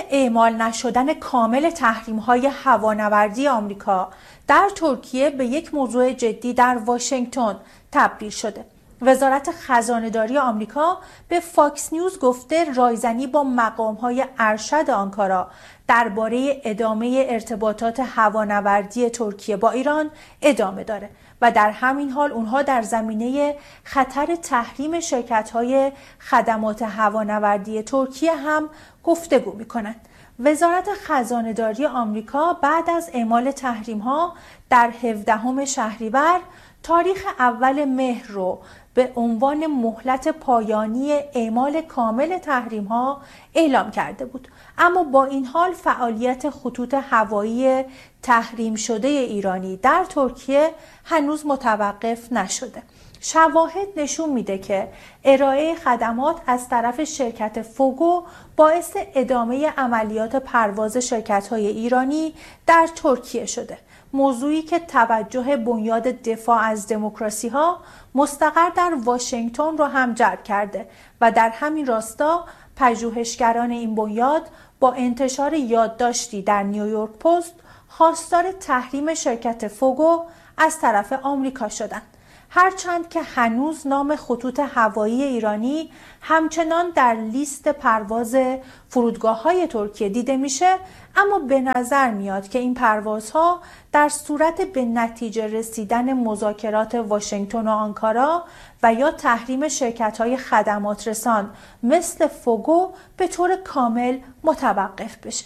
اعمال نشدن کامل تحریم‌های هوانوردی آمریکا در ترکیه به یک موضوع جدی در واشنگتن تبدیل شده. وزارت خزانه‌داری آمریکا به فاکس نیوز گفته رایزنی با مقام‌های ارشد آنکارا درباره ادامه ارتباطات هوانوردی ترکیه با ایران ادامه داره و در همین حال اونها در زمینه خطر تحریم شرکت‌های خدمات هوانوردی ترکیه هم گفتگو می‌کنند. وزارت خزانه‌داری آمریکا بعد از اعمال تحریم‌ها در 17 شهریور تاریخ اول مهر رو به عنوان مهلت پایانی اعمال کامل تحریم‌ها اعلام کرده بود، اما با این حال فعالیت خطوط هوایی تحریم شده ایرانی در ترکیه هنوز متوقف نشده. شواهد نشون میده که ارائه خدمات از طرف شرکت فوگو باعث ادامه عملیات پرواز شرکت‌های ایرانی در ترکیه شده، موضوعی که توجه بنیاد دفاع از دموکراسی ها مستقر در واشنگتن رو هم جلب کرده و در همین راستا پژوهشگران این بنیاد با انتشار یادداشتی در نیویورک پست خواستار تحریم شرکت فوگو از طرف آمریکا شدند. هرچند که هنوز نام خطوط هوایی ایرانی همچنان در لیست پرواز فرودگاه‌های ترکیه دیده میشه، اما به نظر میاد که این پروازها در صورت به نتیجه رسیدن مذاکرات واشنگتن و آنکارا و یا تحریم شرکت‌های خدمات رسان مثل فوگو به طور کامل متوقف بشه.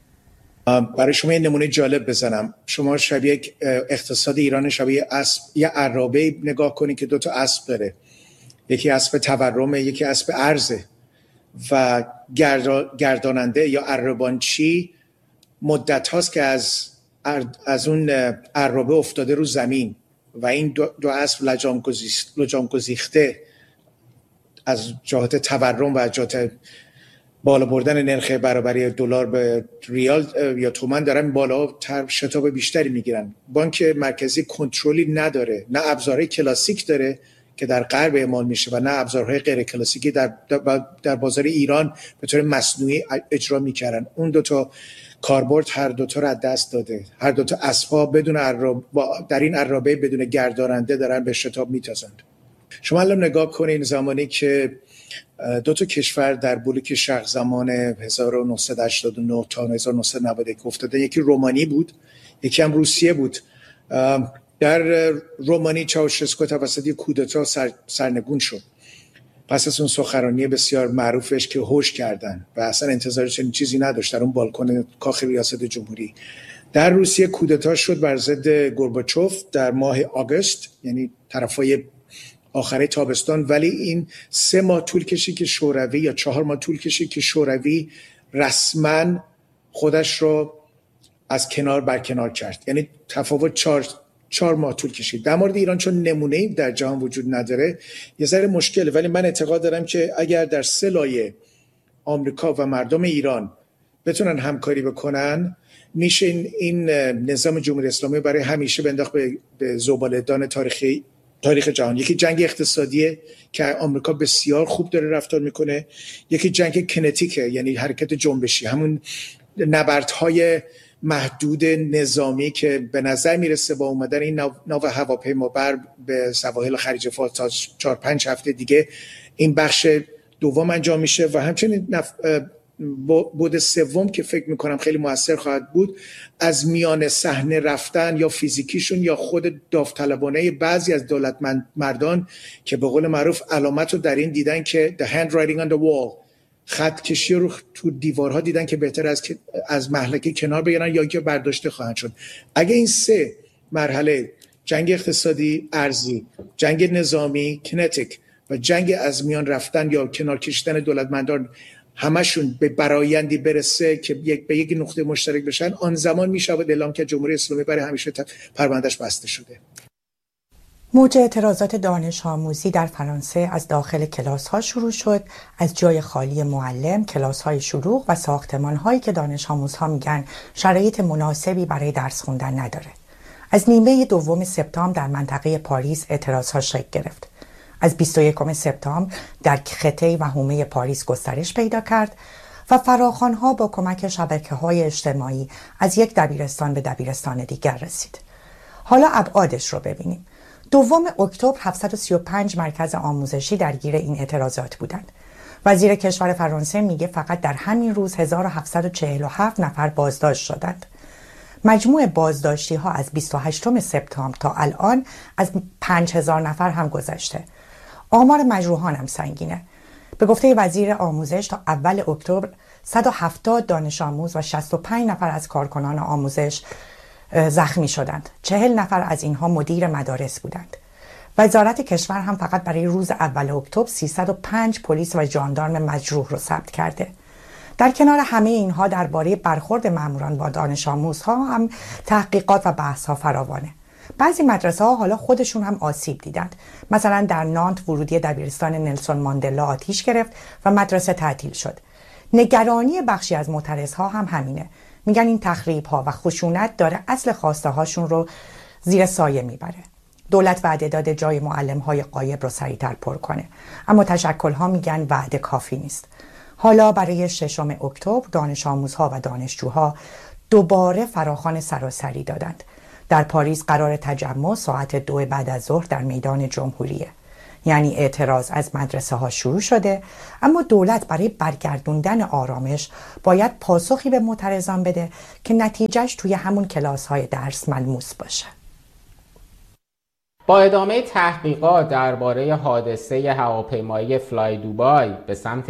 برای شما یه نمونه جالب بزنم. شما شبیه اقتصاد ایران شبیه اسب، یه عرابه نگاه کنید که 2 اسب داره، یکی اسب تورمه، یکی اسب ارزه و گرداننده یا عربانچی مدت هاست که از اون عرابه افتاده رو زمین و این 2 اسب لجام گسیخته از جهت تورم و از جهت بالا بردن نرخ برابری دلار به ریال یا تومان دارن بالا شتاب بیشتری میگیرن. بانک مرکزی کنترلی نداره، نه ابزارهای کلاسیک داره که در غرب اعمال میشه و نه ابزارهای غیر کلاسیکی در بازار ایران به طور مصنوعی اجرا میکردن. اون 2 کاربرد هر 2 رو از دست داده. هر 2 اسبا بدون در این عرابه بدون گرداننده دارن به شتاب میتازند. شما الان نگاه کنین زمانی که 2 کشور در بلوک شرق زمان 1989 تا 1991 افتاده، یکی رومانی بود، یکی هم روسیه بود. در رومانی چاوشسکو توسط کودتا سرنگون شد پس از اون سخنرانی بسیار معروفش که هوش کردن و اصلا انتظار چنین چیزی نداشت در اون بالکن کاخ ریاست جمهوری. در روسیه کودتا شد بر ضد گورباچوف در ماه آگوست، یعنی طرفای آخره تابستان، ولی این 3 ماه طول کشید که شوروی یا 4 ماه طول کشید که شوروی رسما خودش رو از کنار برکنار کرد. یعنی تفاوت 4 ماه طول کشید. در مورد ایران چون نمونه‌ای در جهان وجود نداره یه ذره مشکله، ولی من اعتقاد دارم که اگر در 3 لایه آمریکا و مردم ایران بتونن همکاری بکنن میشه این نظام جمهوری اسلامی برای همیشه بنداخت به زباله‌دان تاریخ جهان. یکی جنگ اقتصادیه که آمریکا بسیار خوب داره رفتار میکنه، یکی جنگ کنتیکه یعنی حرکت جنبشی، همون نبردهای محدود نظامی که به نظر میرسه با اومدن این ناو هواپیمابر به سواحل خلیج فارس تا 4-5 هفته دیگه این بخش دوم انجام میشه و همچنین بود سوم که فکر میکنم خیلی موثر خواهد بود، از میان صحنه رفتن یا فیزیکیشون یا خود داوطلبانه بعضی از دولتمردان که به قول معروف علامت رو در این دیدن که the handwriting on the wall، خط کشی رو تو دیوارها دیدن که بهتر از مهلکه کنار بگیرن یا که برداشته خواهند شد. اگه این 3 مرحله جنگ اقتصادی ارزی، جنگ نظامی کنتیک و جنگ از میان رفتن یا کنار کشیدن دولتمندان همشون به برآیندی برسه که به یک نقطه مشترک بشن، آن زمان میشه اعلام که جمهوری اسلامی برای همیشه پروندهش بسته شده. موج اعتراضات دانش آموزی در فرانسه از داخل کلاس ها شروع شد، از جای خالی معلم، کلاس های شلوغ و ساختمان هایی که دانش آموزها میگن شرایط مناسبی برای درس خوندن نداره. از نیمه دوم سپتامبر در منطقه پاریس اعتراض ها شکل گرفت. از 21 سپتامبر در خطه و حومه پاریس گسترش پیدا کرد و فراخوان‌ها با کمک شبکه‌های اجتماعی از یک دبیرستان به دبیرستان دیگر رسید. حالا ابعادش رو ببینیم. 2 اکتبر 735 مرکز آموزشی درگیر این اعتراضات بودند. وزیر کشور فرانسه میگه فقط در همین روز 1747 نفر بازداشت شدند. مجموع بازداشتی ها از 28 سپتامبر تا الان از 5000 نفر هم گذشته. آمار مجروحان هم سنگینه. به گفته وزیر آموزش تا اول اکتبر 170 دانش آموز و 65 نفر از کارکنان آموزش زخمی شدند. 40 نفر از اینها مدیر مدارس بودند. وزارت کشور هم فقط برای روز اول اکتبر 305 پلیس و ژاندارم مجروح رو ثبت کرده. در کنار همه اینها درباره برخورد ماموران با دانش آموزها هم تحقیقات و بحث‌ها فراوانه. بعضی مدرسه‌ها حالا خودشون هم آسیب دیدند. مثلا در نانت ورودی دبیرستان نلسون ماندلا آتش گرفت و مدرسه تعطیل شد. نگرانی بخشی از معترضها هم همینه. میگن این تخریب‌ها و خشونت داره اصل خواسته هاشون رو زیر سایه میبره. دولت وعده داده جای معلم‌های غایب رو سریعتر پر کنه، اما تشکل‌ها میگن وعده کافی نیست. حالا برای 6 اکتبر دانش آموزها و دانشجوها دوباره فراخوان سراسری دادند. در پاریس قرار تجمع ساعت 2 بعد از ظهر در میدان جمهوریه. یعنی اعتراض از مدرسه ها شروع شده، اما دولت برای برگردوندن آرامش باید پاسخی به معترضان بده که نتیجهش توی همون کلاس های درس ملموس باشه. با ادامه تحقیقات درباره حادثه هواپیمایی فلای دوبای به سمت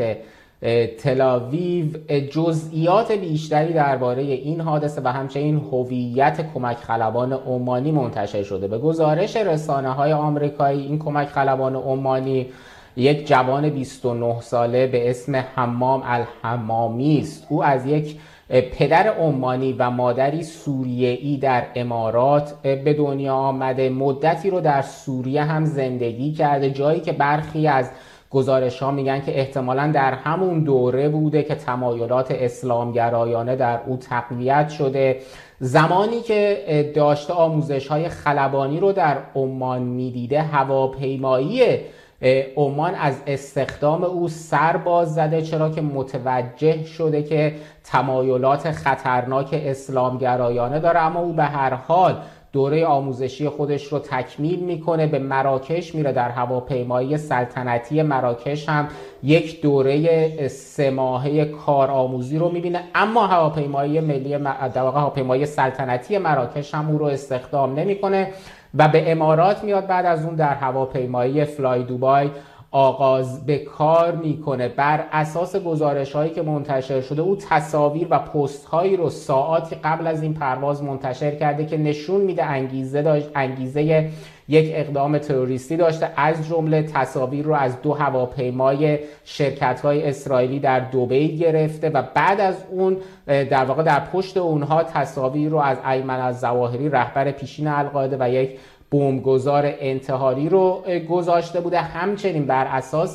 تل‌آویو جزئیات بیشتری درباره این حادثه و همچنین هویت کمک خلبان عمانی منتشر شده. به گزارش رسانه‌های آمریکایی این کمک خلبان عمانی یک جوان 29 ساله به اسم حمام الحمامی است. او از یک پدر عمانی و مادری سوریه‌ای در امارات به دنیا آمده. مدتی رو در سوریه هم زندگی کرده، جایی که برخی از گزارش‌ها میگن که احتمالاً در همون دوره بوده که تمایلات اسلامگرایانه در او تقویت شده. زمانی که داشته آموزش‌های خلبانی رو در عمان میدیده، هواپیمایی عمان از استخدام او سر باز زده، چرا که متوجه شده که تمایلات خطرناک اسلامگرایانه داره. اما او به هر حال دوره آموزشی خودش رو تکمیل میکنه، به مراکش میره. در هواپیمایی سلطنتی مراکش هم یک دوره 3 ماهه کارآموزی رو میبینه، اما هواپیمایی ملی در واقع هواپیمایی سلطنتی مراکش هم او رو استخدام نمیکنه و به امارات میاد. بعد از اون در هواپیمایی فلای دوبای آغاز به کار میکنه. بر اساس گزارش هایی که منتشر شده، او تصاویر و پست هایی رو ساعاتی قبل از این پرواز منتشر کرده که نشون میده انگیزه یک اقدام تروریستی داشته. از جمله تصاویر رو از 2 هواپیمای شرکت های اسرائیلی در دبی گرفته و بعد از اون در واقع در پشت اونها تصاویر رو از ایمن الظواهری رهبر پیشین القاعده و یک بمبگذار انتحاری رو گذاشته بوده. همچنین بر اساس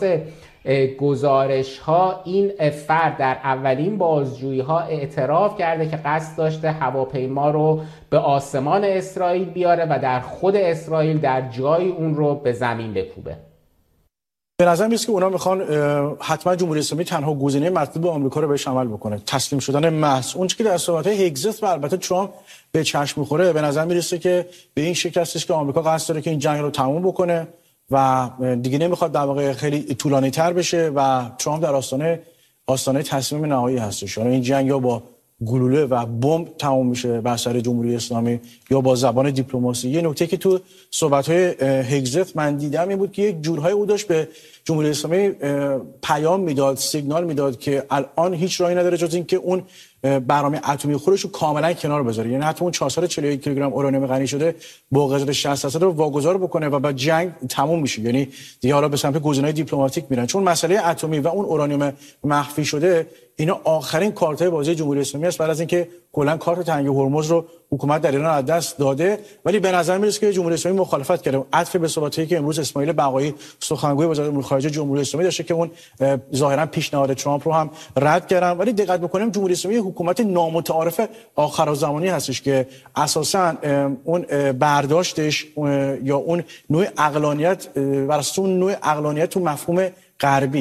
گزارش ها این فرد در اولین بازجویی ها اعتراف کرده که قصد داشته هواپیما رو به آسمان اسرائیل بیاره و در خود اسرائیل در جای اون رو به زمین بکوبه. به نظر میاد که اونا میخوان حتما جمهوری اسلامی تنها گزینه مطلوب آمریکا رو بهش عمل بکنه، تسلیم شدن محض. اون چیزی که در صحبت‌های هگزت و البته ترامپ به چشم میخوره، به نظر میرسه که به این شکل هستش که آمریکا قصد داره که این جنگ رو تموم بکنه و دیگه نمیخواد در واقع خیلی طولانی‌تر بشه و ترامپ در آستانه تصمیم نهایی هستش. یعنی این جنگ یا با گلوله و بمب تمام میشه بر سر جمهوری اسلامی یا با زبان دیپلماسی. یه نکته که تو صحبت‌های هگزت من دیدم این بود که یک جورهای او داشت به جمهوری اسلامی پیام میداد، سیگنال میداد که الان هیچ راهی نداره جز اینکه اون برنامه اتمی خودش رو کاملا کنار بذاره. یعنی حتی اون 441 کیلوگرم اورانیوم غنی شده با قدرت 60% رو واگذار بکنه و بعد جنگ تموم میشه. یعنی دیگه حالا به سمت گزینه‌های دیپلماتیک میرن، چون مسئله اتمی و اون اورانیوم مخفی شده اینا آخرین کارتای بازی جمهوری اسلامی است بعد از اینکه کلا کارت تنگ هرمز رو حکومت در ایران از دست داده. ولی به نظر میاد که جمهوری اسلامی مخالفت کرده. عطف به صحبتایی که امروز اسماعیل بقایی سخنگوی وزارت امور خارجه جمهوری اسلامی داشته که اون ظاهرا پیشنهاد ترامپ رو هم رد کردن. ولی دقت بکنیم جمهوری اسلامی حکومت نامتعارف آخرالزمانی هستش که اساسا اون برداشتش یا اون نوع عقلانیت بر اساس اون نوع عقلانیت تو مفهوم غربی،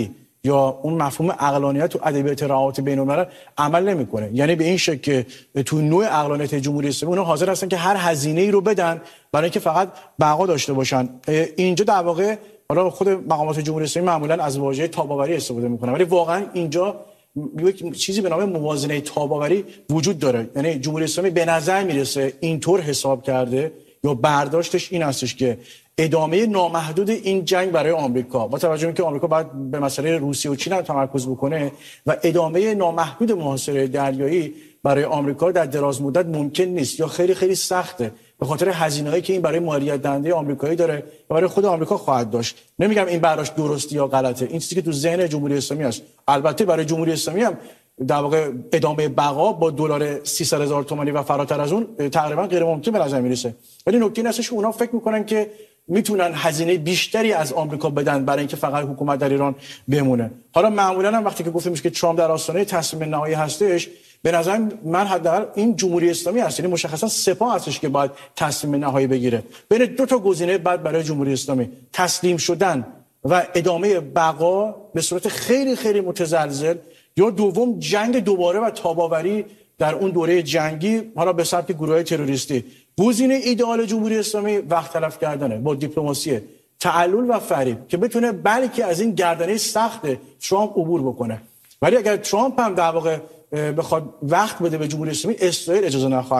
یا اون مفهوم عقلانیت تو ادبیات روابط بین‌الملل عمل نمیکنه. یعنی به این شکل که تو نوع عقلانیت جمهوری اسلامی اونها حاضر هستن که هر هزینه‌ای رو بدن برای اینکه فقط بقا داشته باشن. اینجا در واقع حالا خود مقامات جمهوری اسلامی معمولا از واژه تاب‌آوری استفاده میکنن، ولی واقعا اینجا یک چیزی به نام موازنه تاب‌آوری وجود داره. یعنی جمهوری اسلامی به نظر میرسه اینطور حساب کرده یا برداشتش این هستش که ادامه نامحدود این جنگ برای آمریکا، با توجه به اینکه آمریکا باید به مسئله روسیه و چین هم تمرکز بکنه و ادامه نامحدود محاصره دریایی برای آمریکا در دراز مدت ممکن نیست یا خیلی خیلی سخته به خاطر هزینه‌ای که این برای مالیات دهنده آمریکایی داره و برای خود آمریکا خواهد داشت. نمیگم این برداشت درستی یا غلطه، این چیزی که تو ذهن جمهوری اسلامی است. البته برای جمهوری اسلامی هم در واقع ادامه بقا با دلار 300,000 تومانی و فراتر از اون تقریبا غیر ممکن به نظر میرسه. ولی نکته این هستش که اونا فکر میکنن که میتونن هزینه بیشتری از آمریکا بدن برای اینکه فقط حکومت در ایران بمونه. حالا معمولا هم وقتی که گفته میشه که ترامپ در آستانه تصمیم نهایی هستش، به نظر من حداقل این جمهوری اسلامی هست، یعنی مشخصا سپاه هستش که باید تصمیم نهایی بگیره. بین دو تا گزینه بعد برای جمهوری اسلامی تسلیم شدن و ادامه بقا به صورت خیلی خیلی متزلزل، یا دوم جنگ دوباره و تاب‌آوری در اون دوره جنگی، حالا به سمت گروه‌های تروریستی. گزینه ایدئال جمهوری اسلامی وقت تلف کردنه با دیپلماسی، تعلل و فریب که بتونه بلکه از این گردنه سخت ترامپ عبور بکنه. ولی اگر ترامپ هم در واقع بخواد وقت بده به جمهوری اسلامی، اسرائیل اجازه نخواهد